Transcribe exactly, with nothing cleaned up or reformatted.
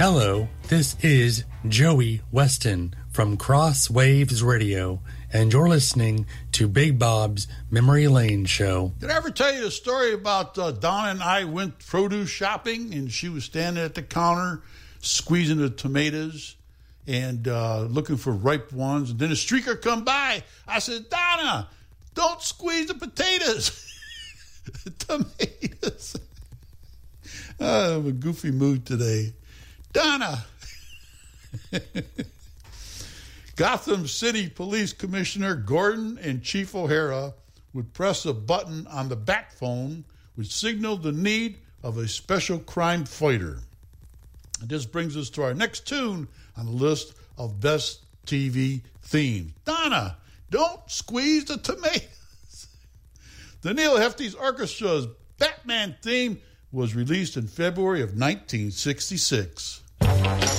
Hello, this is Joey Weston from Cross Waves Radio, and you're listening to Big Bob's Memory Lane Show. Did I ever tell you a story about uh, Donna and I went produce shopping, and she was standing at the counter squeezing the tomatoes and uh, looking for ripe ones, and then a streaker come by. I said, Donna, don't squeeze the potatoes. Tomatoes. Oh, I'm in a goofy mood today. Donna. Gotham City Police Commissioner Gordon and Chief O'Hara would press a button on the bat phone which signaled the need of a special crime fighter. And this brings us to our next tune on the list of best T V themes. Donna, don't squeeze the tomatoes. The Neil Hefti's Orchestra's Batman theme was released in February of nineteen sixty-six.